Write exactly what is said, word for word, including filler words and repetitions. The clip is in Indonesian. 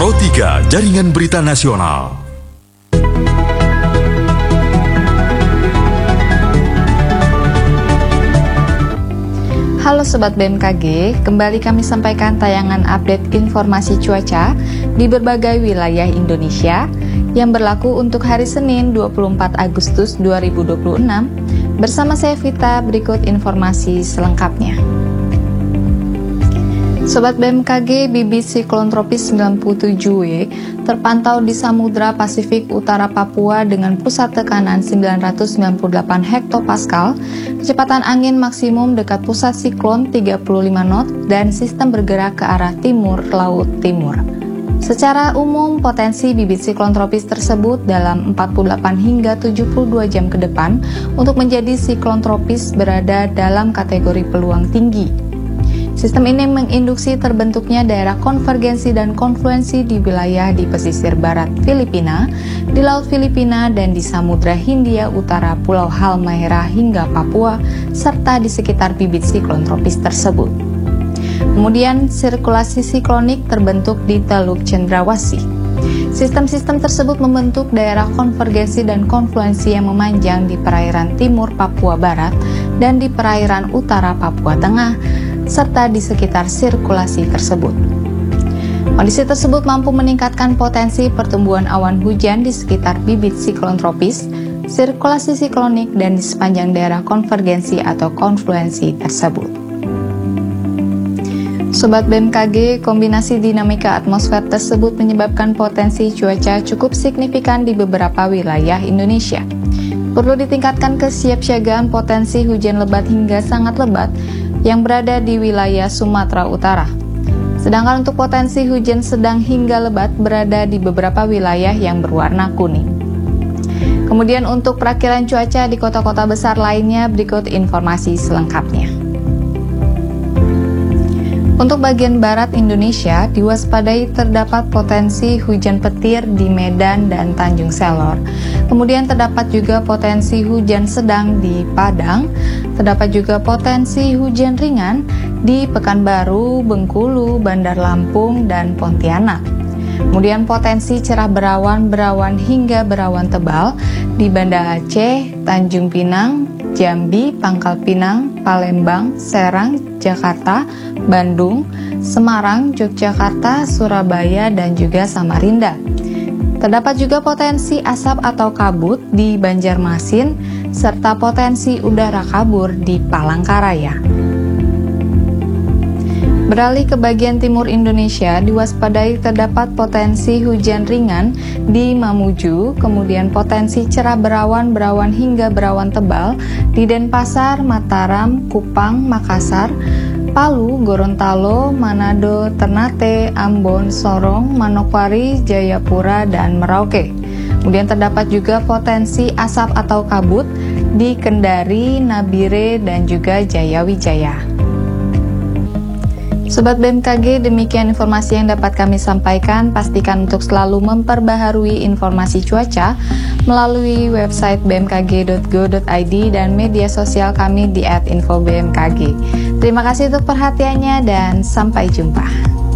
Pro tiga Jaringan Berita Nasional. Halo Sobat B M K G, kembali kami sampaikan tayangan update informasi cuaca di berbagai wilayah Indonesia yang berlaku untuk hari Senin dua puluh empat Agustus dua ribu dua puluh enam. Bersama saya Vita, berikut informasi selengkapnya. Sobat B M K G, bibit siklon tropis sembilan puluh tujuh W terpantau di Samudra Pasifik Utara Papua dengan pusat tekanan sembilan ratus sembilan puluh delapan hektopascal, kecepatan angin maksimum dekat pusat siklon tiga puluh lima knot, dan sistem bergerak ke arah timur laut timur. Secara umum, potensi bibit siklon tropis tersebut dalam empat puluh delapan hingga tujuh puluh dua jam ke depan untuk menjadi siklon tropis berada dalam kategori peluang tinggi. Sistem ini menginduksi terbentuknya daerah konvergensi dan konfluensi di wilayah di pesisir barat Filipina, di Laut Filipina, dan di Samudra Hindia Utara, Pulau Halmahera hingga Papua, serta di sekitar bibit siklon tropis tersebut. Kemudian, sirkulasi siklonik terbentuk di Teluk Cendrawasih. Sistem-sistem tersebut membentuk daerah konvergensi dan konfluensi yang memanjang di perairan timur Papua Barat dan di perairan utara Papua Tengah, serta di sekitar sirkulasi tersebut. Kondisi tersebut mampu meningkatkan potensi pertumbuhan awan hujan di sekitar bibit siklon tropis, sirkulasi siklonik, dan di sepanjang daerah konvergensi atau konfluensi tersebut. Sobat B M K G, kombinasi dinamika atmosfer tersebut menyebabkan potensi cuaca cukup signifikan di beberapa wilayah Indonesia. Perlu ditingkatkan kesiapsiagaan potensi hujan lebat hingga sangat lebat yang berada di wilayah Sumatera Utara. Sedangkan untuk potensi hujan sedang hingga lebat berada di beberapa wilayah yang berwarna kuning. Kemudian untuk perakilan cuaca di kota-kota besar lainnya, berikut informasi selengkapnya. Untuk bagian barat Indonesia, diwaspadai terdapat potensi hujan petir di Medan dan Tanjung Selor. Kemudian terdapat juga potensi hujan sedang di Padang, terdapat juga potensi hujan ringan di Pekanbaru, Bengkulu, Bandar Lampung, dan Pontianak. Kemudian potensi cerah berawan, berawan hingga berawan tebal di Banda Aceh, Tanjung Pinang, Jambi, Pangkal Pinang, Palembang, Serang, Jakarta, Bandung, Semarang, Yogyakarta, Surabaya, dan juga Samarinda. Terdapat juga potensi asap atau kabut di Banjarmasin, serta potensi udara kabur di Palangkaraya. Beralih ke bagian timur Indonesia, diwaspadai terdapat potensi hujan ringan di Mamuju, kemudian potensi cerah berawan, berawan hingga berawan tebal di Denpasar, Mataram, Kupang, Makassar, Palu, Gorontalo, Manado, Ternate, Ambon, Sorong, Manokwari, Jayapura, dan Merauke. Kemudian terdapat juga potensi asap atau kabut di Kendari, Nabire, dan juga Jayawijaya. Sobat B M K G, demikian informasi yang dapat kami sampaikan. Pastikan untuk selalu memperbaharui informasi cuaca melalui website b m k g dot go dot i d dan media sosial kami di at info b m k g. Terima kasih untuk perhatiannya dan sampai jumpa.